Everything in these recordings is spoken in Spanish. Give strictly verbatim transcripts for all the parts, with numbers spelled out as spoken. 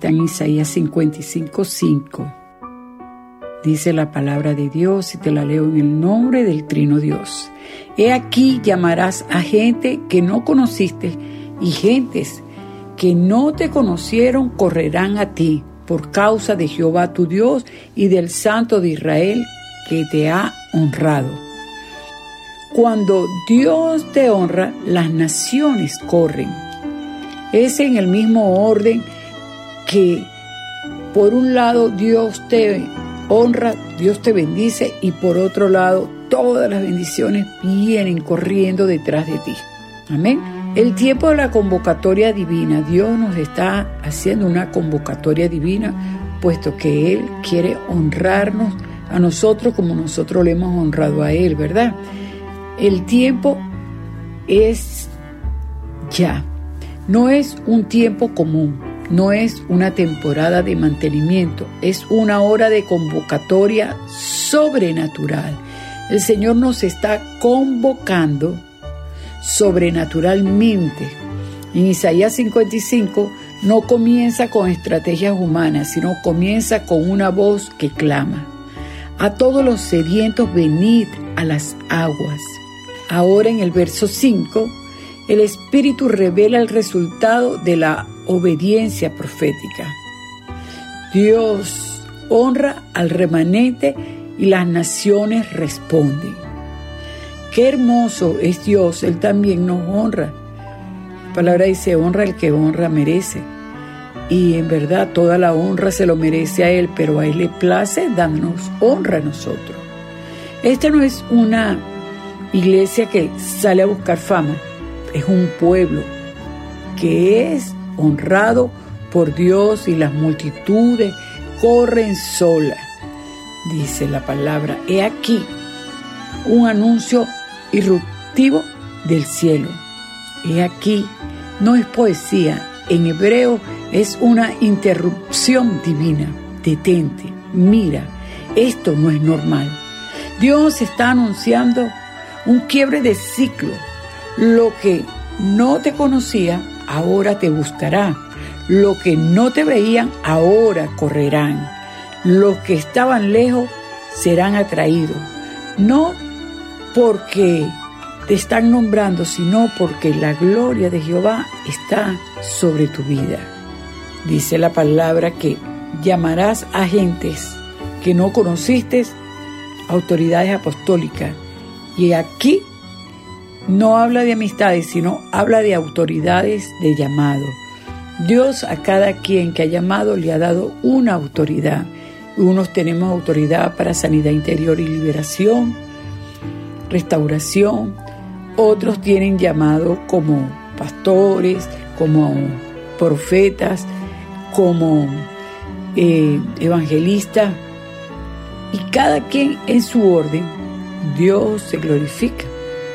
está en Isaías cincuenta y cinco, cinco. Dice la palabra de Dios y te la leo en el nombre del Trino Dios. He aquí llamarás a gente que no conociste y gentes que no te conocieron correrán a ti por causa de Jehová tu Dios y del Santo de Israel que te ha honrado. Cuando Dios te honra, las naciones corren. Es en el mismo orden que por un lado Dios te honra, Dios te bendice y por otro lado todas las bendiciones vienen corriendo detrás de ti. Amén. El tiempo de la convocatoria divina, Dios nos está haciendo una convocatoria divina, puesto que Él quiere honrarnos a nosotros como nosotros le hemos honrado a Él, ¿verdad? El tiempo es ya, no es un tiempo común, no es una temporada de mantenimiento, es una hora de convocatoria sobrenatural. El Señor nos está convocando sobrenaturalmente. En Isaías cincuenta y cinco no comienza con estrategias humanas, sino comienza con una voz que clama: a todos los sedientos venid a las aguas. Ahora en el verso cinco, el Espíritu revela el resultado de la obediencia profética. Dios honra al remanente y las naciones responden. Qué hermoso es Dios, Él también nos honra. La palabra dice: honra el que honra merece. Y en verdad toda la honra se lo merece a Él, pero a Él le place darnos honra a nosotros. Esta no es una iglesia que sale a buscar fama, es un pueblo que es honrado por Dios y las multitudes corren solas. Dice la palabra: he aquí un anuncio irruptivo del cielo. He aquí, no es poesía, en hebreo es una interrupción divina. Detente, mira, esto no es normal. Dios está anunciando un quiebre de ciclo. Lo que no te conocía, ahora te buscará. Lo que no te veían, ahora correrán. Los que estaban lejos serán atraídos. No porque te están nombrando, sino porque la gloria de Jehová está sobre tu vida. Dice la palabra que llamarás a gentes que no conociste, autoridades apostólicas. Y aquí no habla de amistades, sino habla de autoridades de llamado. Dios a cada quien que ha llamado le ha dado una autoridad. Unos tenemos autoridad para sanidad interior y liberación, restauración. Otros tienen llamado como pastores, como profetas, como eh, evangelistas. Y cada quien en su orden, Dios se glorifica.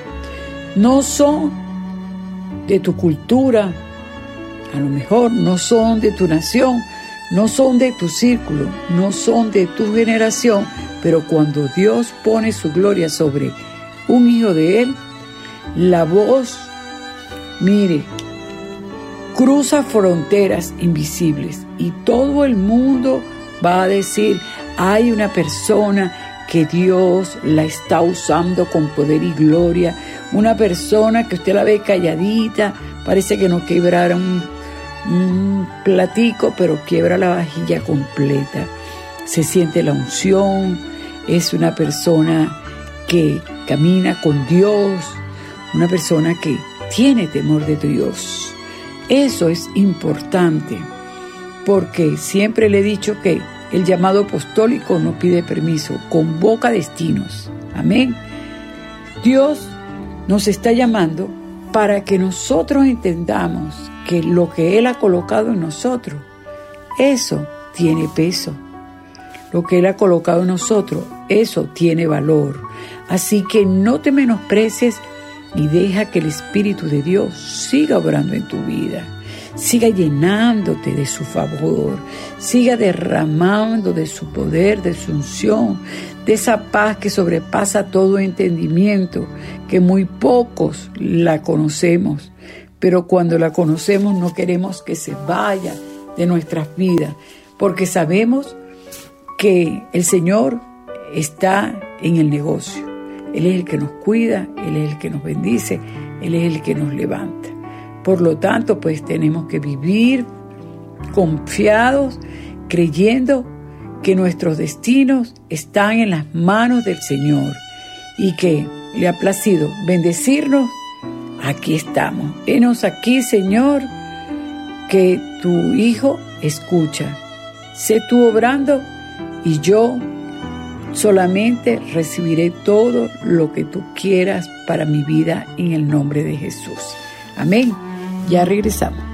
No son de tu cultura, a lo mejor no son de tu nación, no son de tu círculo, no son de tu generación, pero cuando Dios pone su gloria sobre un hijo de Él, la voz, mire, cruza fronteras invisibles y todo el mundo va a decir: hay una persona que Dios la está usando con poder y gloria, una persona que usted la ve calladita, parece que no quebrara un, un platico, pero quiebra la vajilla completa. Se siente la unción, es una persona que camina con Dios, una persona que tiene temor de Dios. Eso es importante, porque siempre le he dicho que el llamado apostólico no pide permiso, convoca destinos. Amén. Dios nos está llamando para que nosotros entendamos que lo que Él ha colocado en nosotros, eso tiene peso. Lo que Él ha colocado en nosotros, eso tiene valor. Así que no te menosprecies y deja que el Espíritu de Dios siga obrando en tu vida. Siga llenándote de su favor, siga derramando de su poder, de su unción, de esa paz que sobrepasa todo entendimiento, que muy pocos la conocemos, pero cuando la conocemos no queremos que se vaya de nuestras vidas, porque sabemos que el Señor está en el negocio. Él es el que nos cuida, Él es el que nos bendice, Él es el que nos levanta. Por lo tanto, pues tenemos que vivir confiados, creyendo que nuestros destinos están en las manos del Señor y que le ha placido bendecirnos. Aquí estamos. Henos aquí, Señor, que tu Hijo escucha. Sé tú obrando y yo solamente recibiré todo lo que tú quieras para mi vida en el nombre de Jesús. Amén. Ya regresamos.